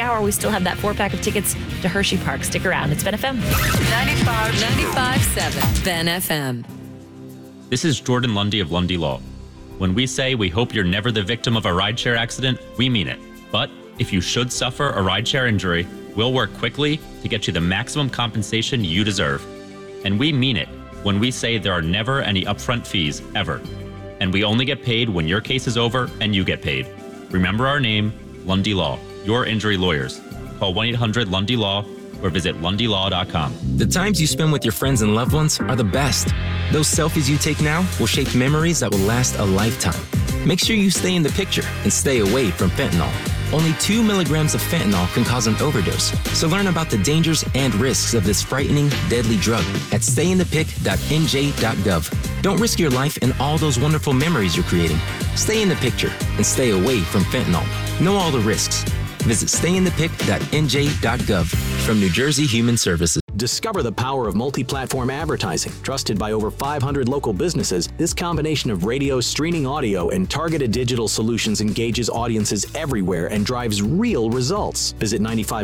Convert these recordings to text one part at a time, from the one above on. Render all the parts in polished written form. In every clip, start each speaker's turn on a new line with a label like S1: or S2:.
S1: hour, we still have that 4-pack of tickets to Hershey Park. Stick around. It's Ben FM.
S2: 95.7 Ben FM.
S3: This is Jordan Lundy of Lundy Law. When we say we hope you're never the victim of a rideshare accident, we mean it. But if you should suffer a rideshare injury, we'll work quickly to get you the maximum compensation you deserve. And we mean it when we say there are never any upfront fees, ever. And we only get paid when your case is over and you get paid. Remember our name, Lundy Law, your injury lawyers. Call 1-800-LUNDY-LAW or visit lundylaw.com.
S4: The times you spend with your friends and loved ones are the best. Those selfies you take now will shape memories that will last a lifetime. Make sure you stay in the picture and stay away from fentanyl. Only 2 milligrams of fentanyl can cause an overdose. So learn about the dangers and risks of this frightening, deadly drug at stayinthepic.nj.gov. Don't risk your life and all those wonderful memories you're creating. Stay in the picture and stay away from fentanyl. Know all the risks. Visit stayinthepic.nj.gov from New Jersey Human Services.
S5: Discover the power of multi-platform advertising. Trusted by over 500 local businesses, this combination of radio, streaming audio, and targeted digital solutions engages audiences everywhere and drives real results. Visit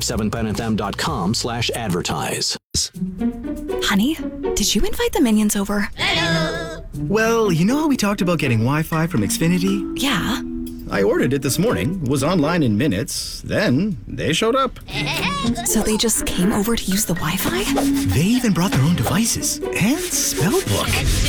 S5: 957benfm.com/advertise.
S6: Honey, did you invite the minions over?
S7: Hello. Well, you know how we talked about getting Wi-Fi from Xfinity?
S6: Yeah.
S7: I ordered it this morning, was online in minutes, then they showed up.
S6: So they just came over to use the Wi-Fi?
S7: They even brought their own devices and spell book.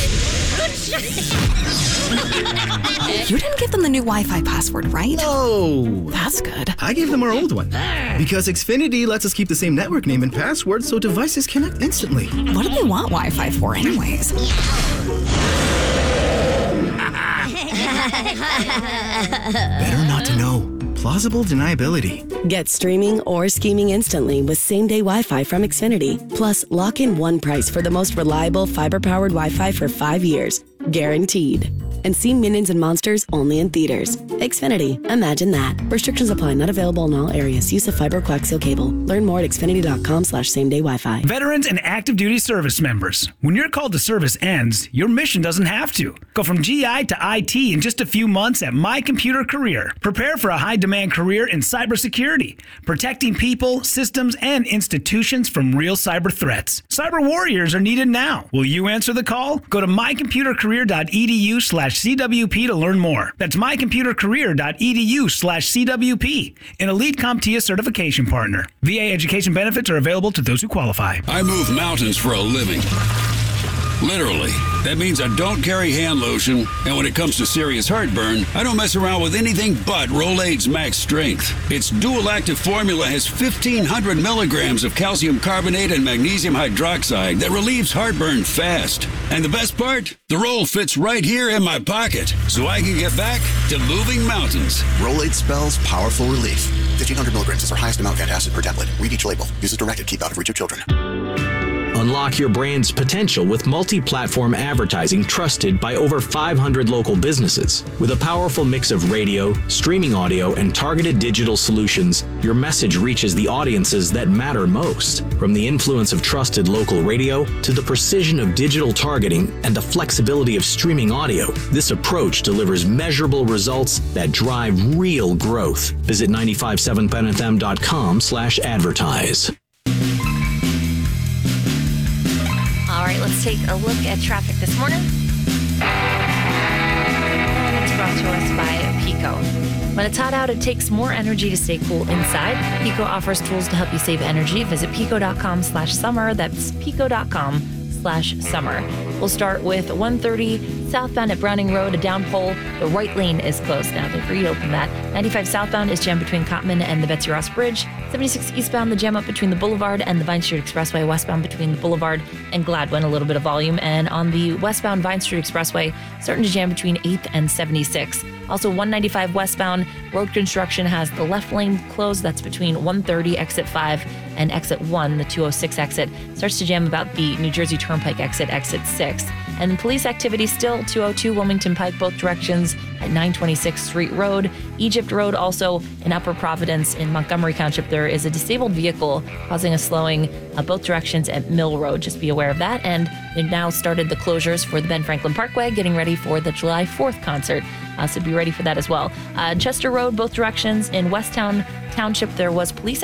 S6: You didn't give them the new Wi-Fi password, right?
S7: No.
S6: That's good.
S7: I gave them our old one because Xfinity lets us keep the same network name and password so devices connect instantly.
S6: What do they want Wi-Fi for anyways?
S7: Better not to know. Plausible deniability.
S8: Get streaming or scheming instantly with same-day Wi-Fi from Xfinity. Plus, lock in one price for the most reliable fiber-powered Wi-Fi for 5 years. Guaranteed. And see Minions and Monsters only in theaters. Xfinity. Imagine that. Restrictions apply. Not available in all areas. Use of fiber coaxial cable. Learn more at xfinity.com/same-day Wi-Fi.
S9: Veterans and active duty service members. When your call to service ends, your mission doesn't have to. Go from GI to IT in just a few months at My Computer Career. Prepare for a high-demand career in cybersecurity, protecting people, systems, and institutions from real cyber threats. Cyber warriors are needed now. Will you answer the call? Go to mycomputercareer.edu/CWP to learn more. That's mycomputercareer.edu/CWP, an elite CompTIA certification partner. VA education benefits are available to those who qualify.
S10: I move mountains for a living. Literally. That means I don't carry hand lotion, and when it comes to serious heartburn, I don't mess around with anything but Rolaids Max Strength. Its dual-active formula has 1,500 milligrams of calcium carbonate and magnesium hydroxide that relieves heartburn fast. And the best part? The roll fits right here in my pocket, so I can get back to moving mountains.
S11: Rolaids spells powerful relief. 1,500 milligrams is our highest amount of antacid per tablet. Read each label. Use as directed. Keep out of reach of children.
S5: Unlock your brand's potential with multi-platform advertising trusted by over 500 local businesses. With a powerful mix of radio, streaming audio, and targeted digital solutions, your message reaches the audiences that matter most. From the influence of trusted local radio to the precision of digital targeting and the flexibility of streaming audio, this approach delivers measurable results that drive real growth. Visit 957benfm.com/advertise.
S1: All right, let's take a look at traffic this morning. It's brought to us by Pico. When it's hot out, it takes more energy to stay cool inside. Pico offers tools to help you save energy. Visit pico.com/summer. That's pico.com/summer. We'll start with 130 southbound at Browning Road, a down pole. The right lane is closed now. They've reopened that. 95 southbound is jammed between Cottman and the Betsy Ross Bridge. 76 eastbound, the jam up between the Boulevard and the Vine Street Expressway. Westbound between the Boulevard and Gladwin, a little bit of volume. And on the westbound Vine Street Expressway, starting to jam between 8th and 76. Also, 195 westbound, road construction has the left lane closed. That's between 130 exit 5 and exit 1, the 206 exit. Starts to jam about the New Jersey Turnpike exit 6. And police activity still 202 Wilmington Pike, both directions at 926 Street Road. Egypt Road also in Upper Providence in Montgomery Township. There is a disabled vehicle causing a slowing both directions at Mill Road. Just be aware of that. And they've now started the closures for the Ben Franklin Parkway, getting ready for the July 4th concert. So be ready for that as well. Chester Road, both directions in Westtown Township, there was police